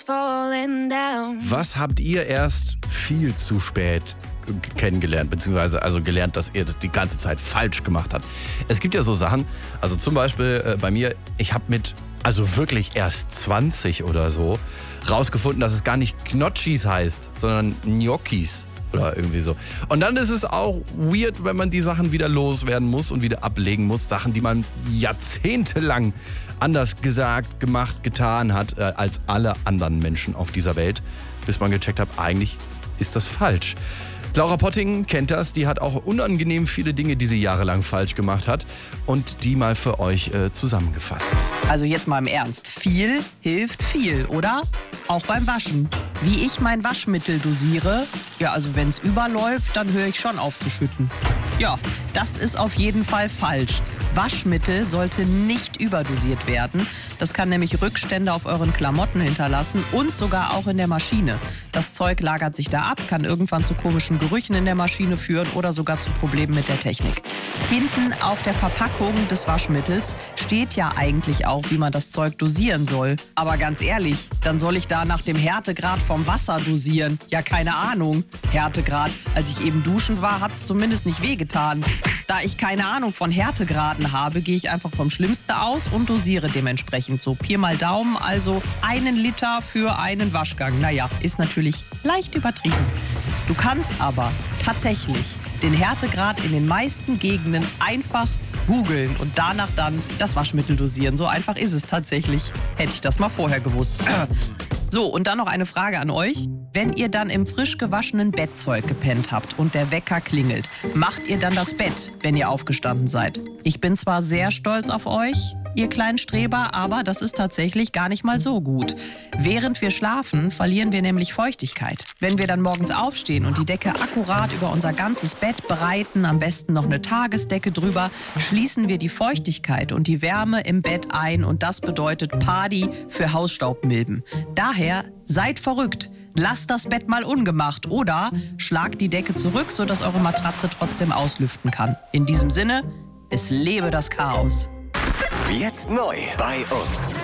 Was habt ihr erst viel zu spät kennengelernt, beziehungsweise also gelernt, dass ihr das die ganze Zeit falsch gemacht habt? Es gibt ja so Sachen, also zum Beispiel bei mir, ich habe also wirklich erst 20 oder so, rausgefunden, dass es gar nicht Gnocchis heißt, sondern Gnocchis oder irgendwie so. Und dann ist es auch weird, wenn man die Sachen wieder loswerden muss und wieder ablegen muss. Sachen, die man jahrzehntelang anders gesagt, gemacht, getan hat als alle anderen Menschen auf dieser Welt, bis man gecheckt hat, eigentlich ist das falsch. Laura Potting kennt das, die hat auch unangenehm viele Dinge, die sie jahrelang falsch gemacht hat und die mal für euch zusammengefasst. Also jetzt mal im Ernst, viel hilft viel, oder? Auch beim Waschen. Wie ich mein Waschmittel dosiere, ja, also wenn es überläuft, dann höre ich schon auf zu schütten. Ja, das ist auf jeden Fall falsch. Waschmittel sollte nicht überdosiert werden. Das kann nämlich Rückstände auf euren Klamotten hinterlassen und sogar auch in der Maschine. Das Zeug lagert sich da ab, kann irgendwann zu komischen Gerüchen in der Maschine führen oder sogar zu Problemen mit der Technik. Hinten auf der Verpackung des Waschmittels steht ja eigentlich auch, wie man das Zeug dosieren soll. Aber ganz ehrlich, dann soll ich da nach dem Härtegrad vom Wasser dosieren? Ja, keine Ahnung. Härtegrad. Als ich eben duschen war, hat es zumindest nicht wehgetan. Da ich keine Ahnung von Härtegraden habe, gehe ich einfach vom Schlimmsten aus und dosiere dementsprechend. So Pi mal Daumen, also 1 Liter für einen Waschgang. Naja, ist natürlich leicht übertrieben. Du kannst aber tatsächlich den Härtegrad in den meisten Gegenden einfach googeln und danach dann das Waschmittel dosieren. So einfach ist es tatsächlich. Hätte ich das mal vorher gewusst. So, und dann noch eine Frage an euch. Wenn ihr dann im frisch gewaschenen Bettzeug gepennt habt und der Wecker klingelt, macht ihr dann das Bett, wenn ihr aufgestanden seid? Ich bin zwar sehr stolz auf euch, ihr kleinen Streber, aber das ist tatsächlich gar nicht mal so gut. Während wir schlafen, verlieren wir nämlich Feuchtigkeit. Wenn wir dann morgens aufstehen und die Decke akkurat über unser ganzes Bett breiten, am besten noch eine Tagesdecke drüber, schließen wir die Feuchtigkeit und die Wärme im Bett ein und das bedeutet Party für Hausstaubmilben. Daher seid verrückt. Lasst das Bett mal ungemacht oder schlagt die Decke zurück, sodass eure Matratze trotzdem auslüften kann. In diesem Sinne, es lebe das Chaos. Jetzt neu bei uns.